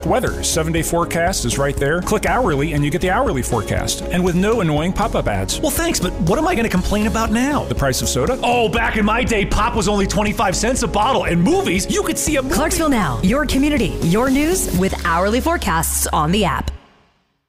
Weather, 7-day forecast is right there. Click hourly and you get the hourly forecast. And with no annoying pop-up ads. Well, thanks, but what am I going to complain about now? The price of soda? Oh, back in my day, pop was only 25 cents a bottle. And movies, you could see a movie. Clarksville Now, your community, your news with hourly forecasts on the app.